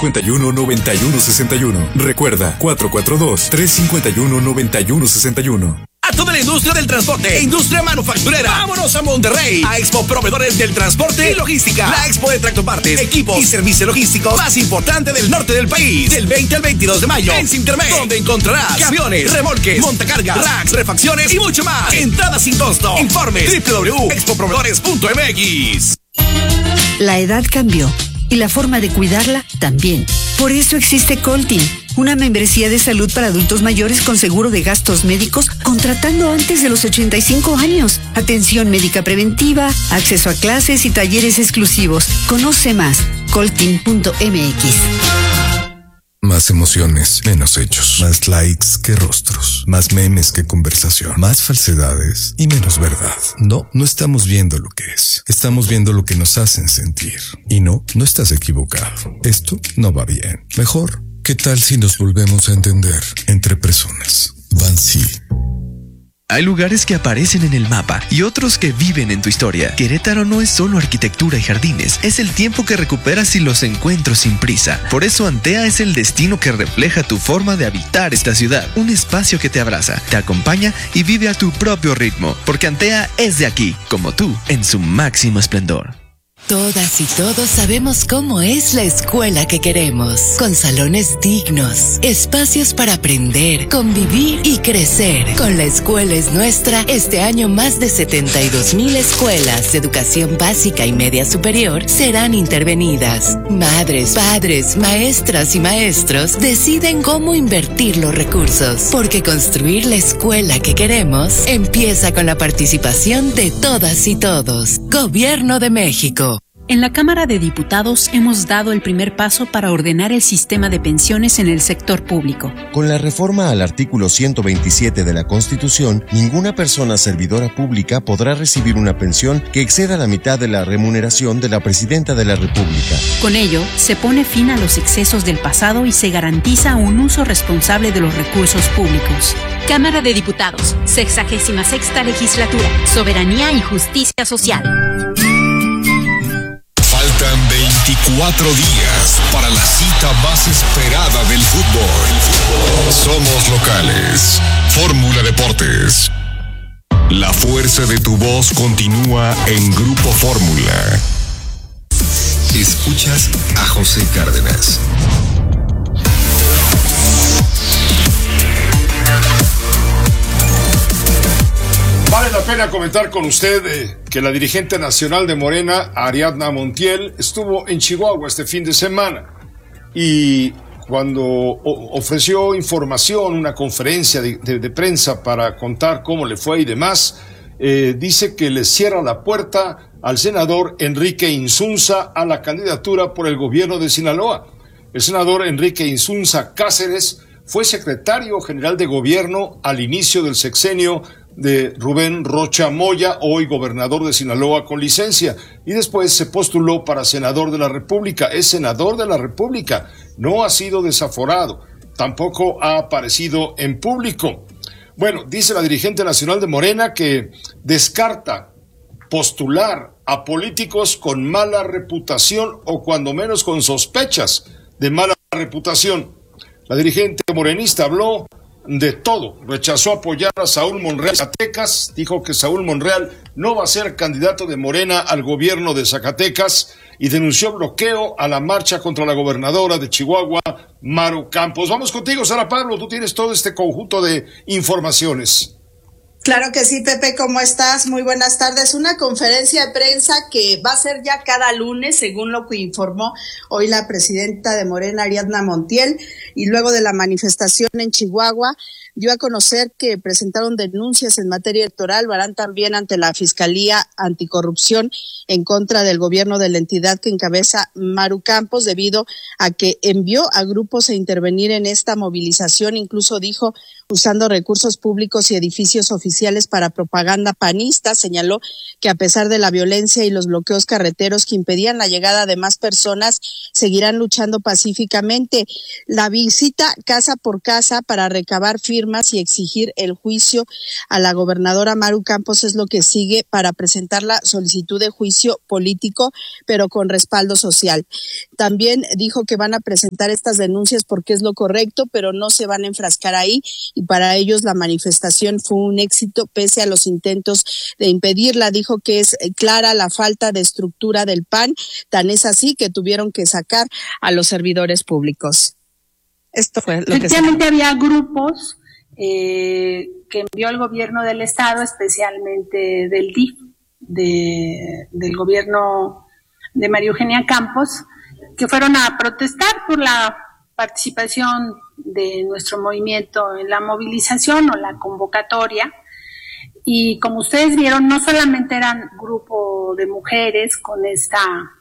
442-351-9161. Recuerda, 442-351-9161. A toda la industria del transporte e industria manufacturera, vámonos a Monterrey, a Expo Proveedores del Transporte y Logística. La expo de tractopartes, equipos y servicio logístico más importante del norte del país. Del 20 al 22 de mayo en Cintermed, donde encontrarás camiones, remolques, montacargas, racks, refacciones y mucho más. Entrada sin costo. Informes www.expoproveedores.mx. La edad cambió y la forma de cuidarla también. Por eso existe Coltin, una membresía de salud para adultos mayores con seguro de gastos médicos contratando antes de los 85 años. Atención médica preventiva, acceso a clases y talleres exclusivos. Conoce más, coltin.mx. Más emociones, menos hechos. Más likes que rostros. Más memes que conversación. Más falsedades y menos verdad. No estamos viendo lo que es. Estamos viendo lo que nos hacen sentir. Y no estás equivocado. Esto no va bien. Mejor, ¿qué tal si nos volvemos a entender entre personas? Bansi. Hay lugares que aparecen en el mapa y otros que viven en tu historia. Querétaro no es solo arquitectura y jardines, es el tiempo que recuperas y los encuentros sin prisa. Por eso Antea es el destino que refleja tu forma de habitar esta ciudad. Un espacio que te abraza, te acompaña y vive a tu propio ritmo. Porque Antea es de aquí, como tú, en su máximo esplendor. Todas y todos sabemos cómo es la escuela que queremos, con salones dignos, espacios para aprender, convivir y crecer. Con La Escuela es Nuestra, este año más de 72,000 escuelas de educación básica y media superior serán intervenidas. Madres, padres, maestras y maestros deciden cómo invertir los recursos, porque construir la escuela que queremos empieza con la participación de todas y todos. Gobierno de México. En la Cámara de Diputados hemos dado el primer paso para ordenar el sistema de pensiones en el sector público. Con la reforma al artículo 127 de la Constitución, ninguna persona servidora pública podrá recibir una pensión que exceda la mitad de la remuneración de la Presidenta de la República. Con ello, se pone fin a los excesos del pasado y se garantiza un uso responsable de los recursos públicos. Cámara de Diputados, 66ª Legislatura, Soberanía y Justicia Social. Faltan 24 días para la cita más esperada del fútbol. Somos locales. Fórmula Deportes. La fuerza de tu voz continúa en Grupo Fórmula. Escuchas a José Cárdenas. Vale la pena comentar con usted que la dirigente nacional de Morena, Ariadna Montiel, estuvo en Chihuahua este fin de semana y cuando ofreció información, una conferencia de prensa para contar cómo le fue y demás, dice que le cierra la puerta al senador Enrique Insunza a la candidatura por el gobierno de Sinaloa. El senador Enrique Insunza Cáceres fue secretario general de gobierno al inicio del sexenio de Rubén Rocha Moya, hoy gobernador de Sinaloa con licencia, y después se postuló para senador de la República. Es senador de la República, no ha sido desaforado, tampoco ha aparecido en público. Bueno, dice la dirigente nacional de Morena que descarta postular a políticos con mala reputación o cuando menos con sospechas de mala reputación. La dirigente morenista habló de todo, rechazó apoyar a Saúl Monreal de Zacatecas, dijo que Saúl Monreal no va a ser candidato de Morena al gobierno de Zacatecas y denunció bloqueo a la marcha contra la gobernadora de Chihuahua, Maru Campos. Vamos contigo, Sara Pablo, tú tienes todo este conjunto de informaciones. Claro que sí, Pepe, ¿cómo estás? Muy buenas tardes. Una conferencia de prensa que va a ser ya cada lunes, según lo que informó hoy la presidenta de Morena, Ariadna Montiel, y luego de la manifestación en Chihuahua, dio a conocer que presentaron denuncias en materia electoral, van también ante la Fiscalía Anticorrupción en contra del gobierno de la entidad que encabeza Maru Campos, debido a que envió a grupos a intervenir en esta movilización, incluso dijo, usando recursos públicos y edificios oficiales para propaganda panista. Señaló que a pesar de la violencia y los bloqueos carreteros que impedían la llegada de más personas, seguirán luchando pacíficamente. La vi visita casa por casa para recabar firmas y exigir el juicio a la gobernadora Maru Campos es lo que sigue para presentar la solicitud de juicio político, pero con respaldo social. También dijo que van a presentar estas denuncias porque es lo correcto, pero no se van a enfrascar ahí, y para ellos la manifestación fue un éxito pese a los intentos de impedirla. Dijo que es clara la falta de estructura del PAN, tan es así que tuvieron que sacar a los servidores públicos. Esto fue lo que efectivamente había grupos que envió el gobierno del estado, especialmente del DIF, del gobierno de María Eugenia Campos, que fueron a protestar por la participación de nuestro movimiento en la movilización o la convocatoria. Y como ustedes vieron, no solamente eran grupo de mujeres con esta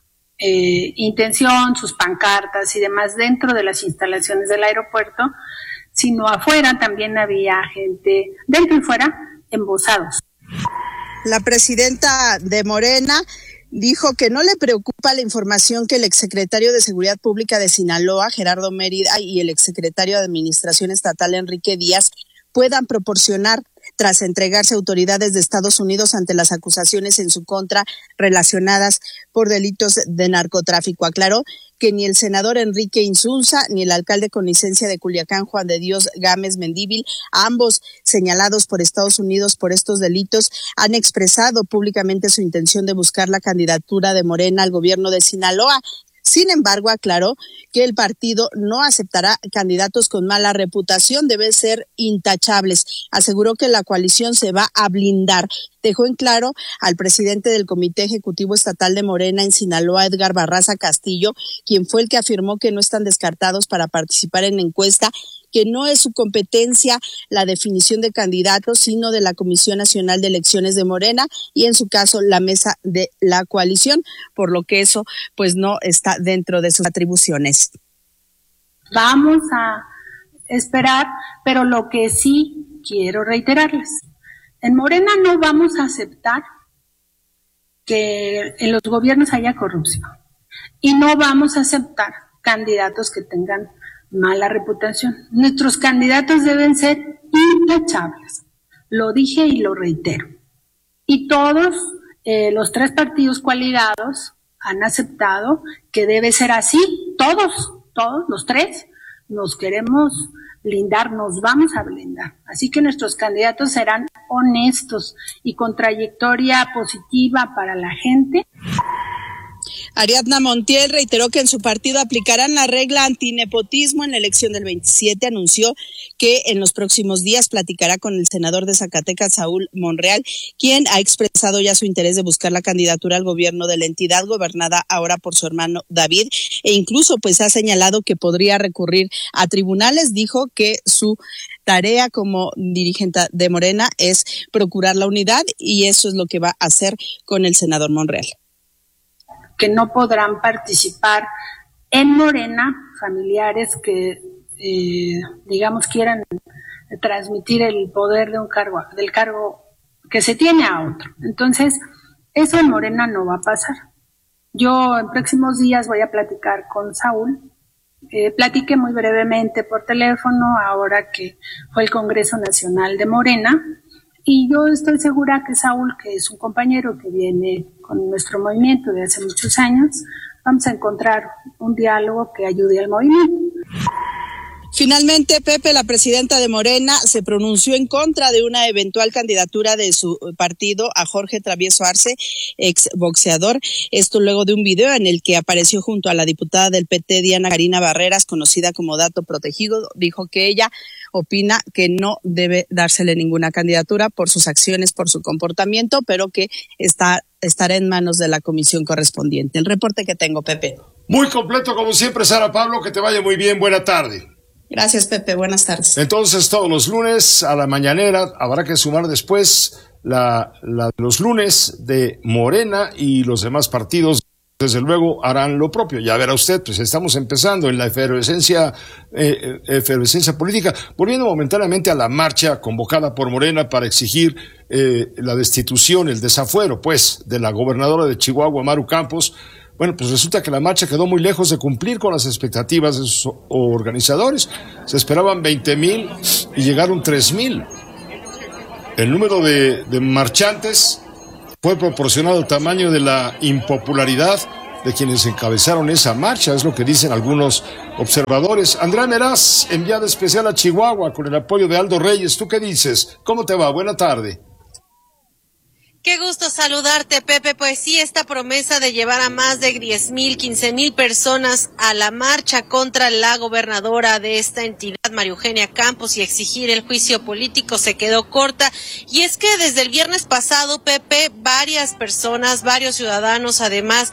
intención, sus pancartas y demás dentro de las instalaciones del aeropuerto, sino afuera también había gente, dentro y fuera, embosados. La presidenta de Morena dijo que no le preocupa la información que el exsecretario de Seguridad Pública de Sinaloa, Gerardo Mérida, y el exsecretario de Administración Estatal, Enrique Díaz, puedan proporcionar tras entregarse a autoridades de Estados Unidos ante las acusaciones en su contra relacionadas por delitos de narcotráfico. Aclaró que ni el senador Enrique Insunza ni el alcalde con licencia de Culiacán, Juan de Dios Gámez Mendívil, ambos señalados por Estados Unidos por estos delitos, han expresado públicamente su intención de buscar la candidatura de Morena al gobierno de Sinaloa. Sin embargo, aclaró que el partido no aceptará candidatos con mala reputación, deben ser intachables. Aseguró que la coalición se va a blindar. Dejó en claro al presidente del Comité Ejecutivo Estatal de Morena en Sinaloa, Edgar Barraza Castillo, quien fue el que afirmó que no están descartados para participar en la encuesta, que no es su competencia la definición de candidatos, sino de la Comisión Nacional de Elecciones de Morena y en su caso la mesa de la coalición, por lo que eso pues no está dentro de sus atribuciones. Vamos a esperar, pero lo que sí quiero reiterarles, en Morena no vamos a aceptar que en los gobiernos haya corrupción y no vamos a aceptar candidatos que tengan mala reputación. Nuestros candidatos deben ser intachables. Lo dije y lo reitero. Y todos los tres partidos coaligados han aceptado que debe ser así. Todos los tres nos queremos blindar, nos vamos a blindar. Así que nuestros candidatos serán honestos y con trayectoria positiva para la gente. Ariadna Montiel reiteró que en su partido aplicarán la regla antinepotismo en la elección del 27. Anunció que en los próximos días platicará con el senador de Zacatecas, Saúl Monreal, quien ha expresado ya su interés de buscar la candidatura al gobierno de la entidad gobernada ahora por su hermano David, e incluso pues ha señalado que podría recurrir a tribunales. Dijo que su tarea como dirigente de Morena es procurar la unidad y eso es lo que va a hacer con el senador Monreal. Que no podrán participar en Morena familiares que, digamos, quieran transmitir el poder de un cargo, del cargo que se tiene a otro. Entonces, eso en Morena no va a pasar. Yo en próximos días voy a platicar con Saúl. Platiqué muy brevemente por teléfono ahora que fue el Congreso Nacional de Morena. Y yo estoy segura que Saúl, que es un compañero que viene con nuestro movimiento de hace muchos años, vamos a encontrar un diálogo que ayude al movimiento. Finalmente, Pepe, la presidenta de Morena, se pronunció en contra de una eventual candidatura de su partido a Jorge Travieso Arce, ex boxeador. Esto luego de un video en el que apareció junto a la diputada del PT, Diana Karina Barreras, conocida como Dato Protegido. Dijo que ella opina que no debe dársele ninguna candidatura por sus acciones, por su comportamiento, pero que estará en manos de la comisión correspondiente. El reporte que tengo, Pepe. Muy completo como siempre, Sara Pablo, que te vaya muy bien, buena tarde. Gracias, Pepe, buenas tardes. Entonces, todos los lunes a la mañanera habrá que sumar después la de los lunes de Morena, y los demás partidos desde luego harán lo propio. Ya verá usted, pues estamos empezando en la efervescencia política, volviendo momentáneamente a la marcha convocada por Morena para exigir la destitución, el desafuero, pues, de la gobernadora de Chihuahua, Maru Campos, Bueno, pues resulta que la marcha quedó muy lejos de cumplir con las expectativas de sus organizadores. Se esperaban 20,000 y llegaron 3,000. El número de marchantes fue proporcionado al tamaño de la impopularidad de quienes encabezaron esa marcha, es lo que dicen algunos observadores. Andrea Meraz, enviada especial a Chihuahua con el apoyo de Aldo Reyes. ¿Tú qué dices? ¿Cómo te va? Buena tarde. Qué gusto saludarte, Pepe. Pues sí, esta promesa de llevar a más de 10,000, 15,000 personas a la marcha contra la gobernadora de esta entidad, María Eugenia Campos, y exigir el juicio político se quedó corta. Y es que desde el viernes pasado, Pepe, varias personas, varios ciudadanos, además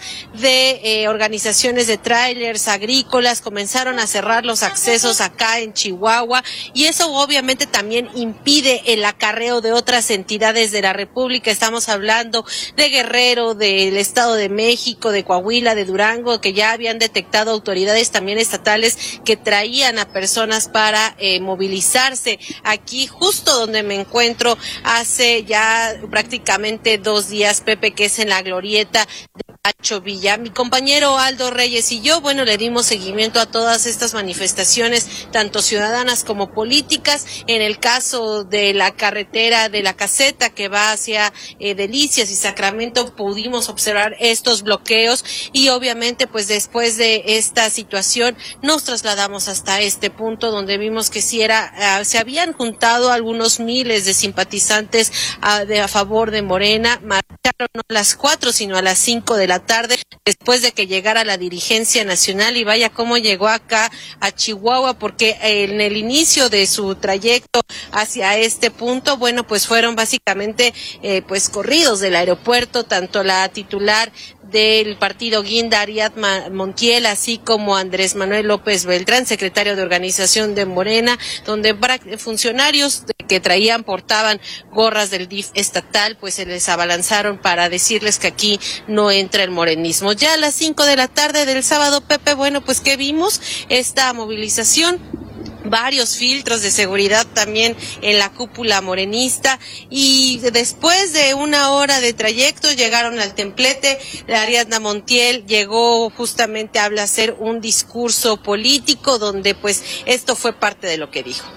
de organizaciones de tráilers agrícolas, comenzaron a cerrar los accesos acá en Chihuahua, y eso obviamente también impide el acarreo de otras entidades de la República. Estamos hablando de Guerrero, del Estado de México, de Coahuila, de Durango, que ya habían detectado autoridades también estatales que traían a personas para movilizarse aquí, justo donde me encuentro hace ya prácticamente 2 días, Pepe, que es en la glorieta de Pancho Villa. Mi compañero Aldo Reyes y yo, bueno, le dimos seguimiento a todas estas manifestaciones, tanto ciudadanas como políticas. En el caso de la carretera de la Caseta que va hacia Delicias y Sacramento, pudimos observar estos bloqueos, y obviamente pues después de esta situación nos trasladamos hasta este punto donde vimos que sí se habían juntado algunos miles de simpatizantes a favor de Morena. Marcharon no a las 4 sino a las 5 de la tarde, después de que llegara la dirigencia nacional, y vaya cómo llegó acá a Chihuahua, porque en el inicio de su trayecto hacia este punto, bueno, pues fueron básicamente pues corridos del aeropuerto, tanto la titular del partido Guinda, Ariadna Montiel, así como Andrés Manuel López Beltrán, secretario de organización de Morena, donde funcionarios que portaban gorras del DIF estatal, pues se les abalanzaron para decirles que aquí no entra el morenismo. Ya a las 5 de la tarde del sábado, Pepe, bueno, pues ¿qué vimos? Esta movilización, varios filtros de seguridad también en la cúpula morenista, y después de 1 hora de trayecto llegaron al templete. Ariadna Montiel llegó justamente a hacer un discurso político donde pues esto fue parte de lo que dijo.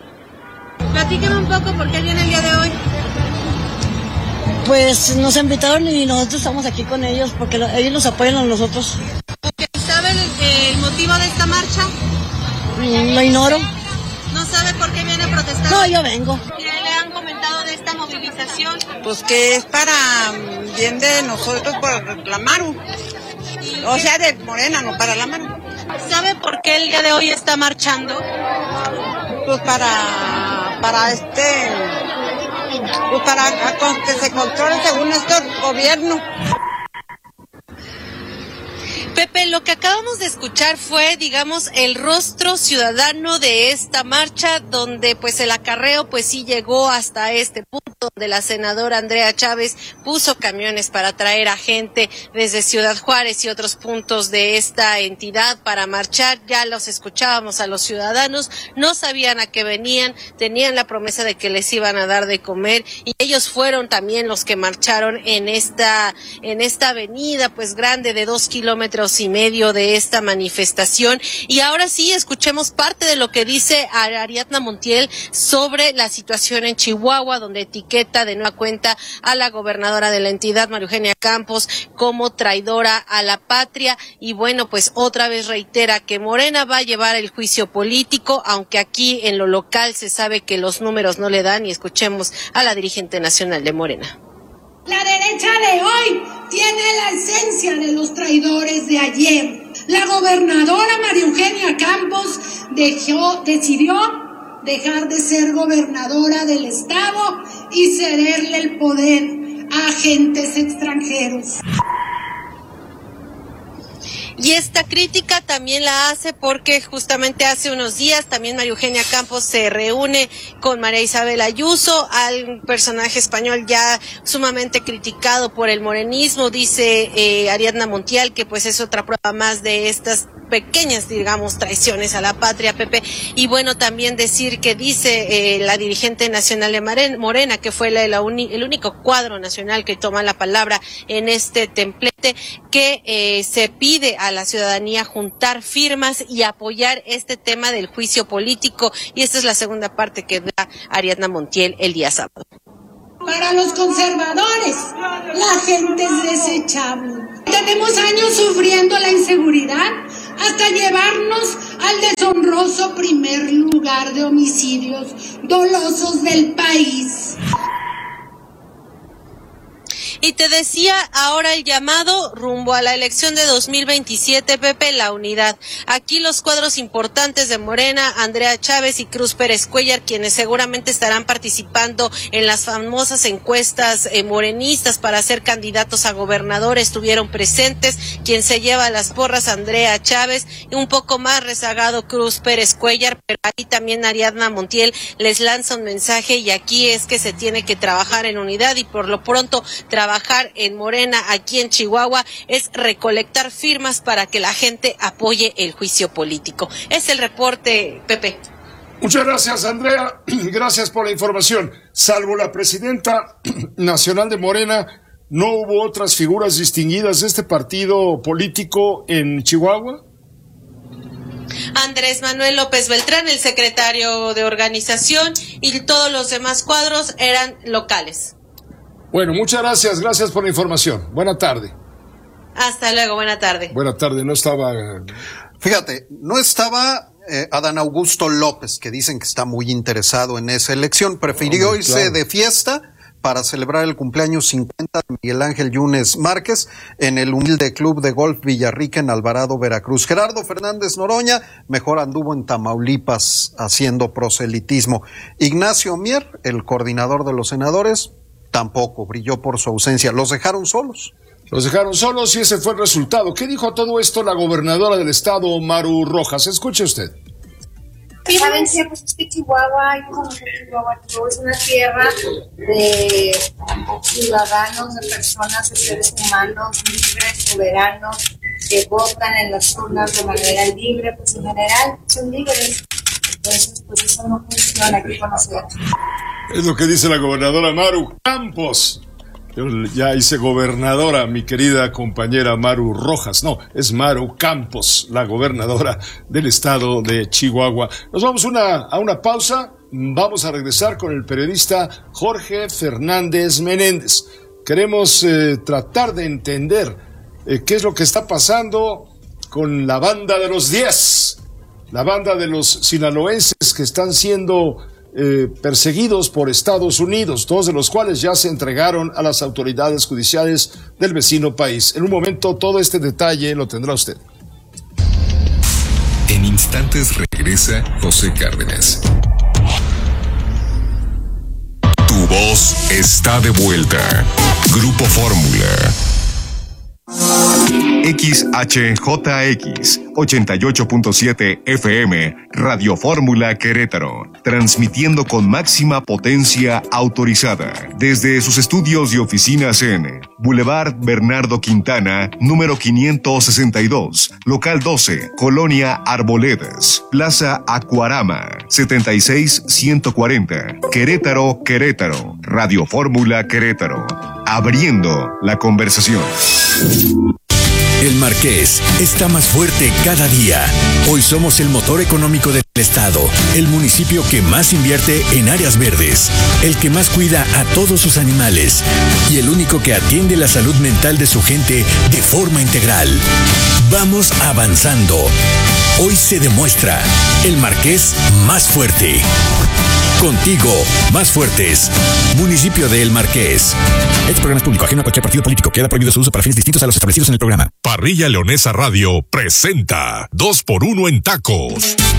Platíqueme un poco por qué viene el día de hoy. Pues nos invitaron y nosotros estamos aquí con ellos porque ellos nos apoyan a nosotros. ¿Sabe el motivo de esta marcha? Lo ignoro. ¿No sabe por qué viene a protestar? No, yo vengo. ¿Qué le han comentado de esta movilización? Pues que es para bien de nosotros, por la Maru. O sea, de Morena, no para la Maru. ¿Sabe por qué el día de hoy está marchando? Pues para que se controle según este gobierno. Pepe, lo que acabamos de escuchar fue, digamos, el rostro ciudadano de esta marcha, donde pues el acarreo pues sí llegó hasta este punto, donde la senadora Andrea Chávez puso camiones para traer a gente desde Ciudad Juárez y otros puntos de esta entidad para marchar. Ya los escuchábamos a los ciudadanos, no sabían a qué venían, tenían la promesa de que les iban a dar de comer, y ellos fueron también los que marcharon en esta avenida pues grande de 2,5 kilómetros de esta manifestación. Y ahora sí, escuchemos parte de lo que dice Ariadna Montiel sobre la situación en Chihuahua, donde etiqueta de nueva cuenta a la gobernadora de la entidad, María Eugenia Campos, como traidora a la patria. Y bueno, pues otra vez reitera que Morena va a llevar el juicio político, aunque aquí en lo local se sabe que los números no le dan. Y escuchemos a la dirigente nacional de Morena. La derecha de hoy tiene la esencia de los traidores de ayer. La gobernadora María Eugenia Campos decidió dejar de ser gobernadora del estado y cederle el poder a agentes extranjeros. Y esta crítica también la hace porque justamente hace unos días también María Eugenia Campos se reúne con María Isabel Ayuso, al personaje español ya sumamente criticado por el morenismo. Dice Ariadna Montiel que pues es otra prueba más de estas pequeñas, digamos, traiciones a la patria, Pepe. Y bueno, también decir que dice la dirigente nacional de Morena, que fue el único cuadro nacional que toma la palabra en este templete, que se pide a la ciudadanía juntar firmas y apoyar este tema del juicio político. Y esta es la segunda parte que da Ariadna Montiel el día sábado. Para los conservadores, la gente es desechable. Tenemos años sufriendo la inseguridad hasta llevarnos al deshonroso primer lugar de homicidios dolosos del país. Y te decía ahora el llamado rumbo a la elección de 2027, Pepe, la unidad. Aquí los cuadros importantes de Morena, Andrea Chávez y Cruz Pérez Cuéllar, quienes seguramente estarán participando en las famosas encuestas morenistas para ser candidatos a gobernador, estuvieron presentes. Quien se lleva las porras, Andrea Chávez, y un poco más rezagado Cruz Pérez Cuéllar, pero ahí también Ariadna Montiel les lanza un mensaje, y aquí es que se tiene que trabajar en unidad, y por lo pronto trabajar en Morena aquí en Chihuahua es recolectar firmas para que la gente apoye el juicio político. Es el reporte, Pepe. Muchas gracias, Andrea. Gracias por la información. Salvo la presidenta nacional de Morena, ¿no hubo otras figuras distinguidas de este partido político en Chihuahua? Andrés Manuel López Beltrán, el secretario de organización, y todos los demás cuadros eran locales. Bueno, muchas gracias. Gracias por la información. Buena tarde. Hasta luego, buena tarde. Buena tarde, no estaba... Fíjate, no estaba Adán Augusto López, que dicen que está muy interesado en esa elección. Prefirió irse de fiesta para celebrar el cumpleaños 50 de Miguel Ángel Yunes Márquez en el humilde club de golf Villarrica en Alvarado, Veracruz. Gerardo Fernández Noroña mejor anduvo en Tamaulipas haciendo proselitismo. Ignacio Mier, el coordinador de los senadores, tampoco brilló por su ausencia. Los dejaron solos. Los dejaron solos y ese fue el resultado. ¿Qué dijo a todo esto la gobernadora del estado, Maru Rojas? Escuche usted. ¿Saben qué? Pues es que Chihuahua, hay que conocer Chihuahua. Chihuahua es una tierra de ciudadanos, de personas, de seres humanos libres, soberanos, que votan en las urnas de manera libre, pues en general son libres. Entonces, pues eso no funciona, hay que conocer. Es lo que dice la gobernadora Maru Campos. Yo ya hice gobernadora, mi querida compañera Maru Rojas. No, es Maru Campos, la gobernadora del estado de Chihuahua. Nos vamos a una pausa. Vamos a regresar con el periodista Jorge Fernández Menéndez. Queremos tratar de entender qué es lo que está pasando con la banda de los 10. La banda de los sinaloenses que están siendo perseguidos por Estados Unidos, dos de los cuales ya se entregaron a las autoridades judiciales del vecino país. En un momento todo este detalle lo tendrá usted. En instantes regresa José Cárdenas. Tu voz está de vuelta. Grupo Fórmula. XHJX 88.7 FM, Radio Fórmula Querétaro, transmitiendo con máxima potencia autorizada desde sus estudios y oficinas en Boulevard Bernardo Quintana, número 562, local 12, Colonia Arboledas, Plaza Acuarama, 76140, Querétaro, Querétaro, Radio Fórmula Querétaro, abriendo la conversación. El Marqués está más fuerte cada día. Hoy somos el motor económico del estado, el municipio que más invierte en áreas verdes, el que más cuida a todos sus animales y el único que atiende la salud mental de su gente de forma integral. Vamos avanzando. Hoy se demuestra el Marqués más fuerte. Contigo, más fuertes. Municipio de El Marqués. Este programa es público, ajeno a cualquier partido político. Queda prohibido su uso para fines distintos a los establecidos en el programa. Parrilla Leonesa Radio presenta 2x1 en tacos.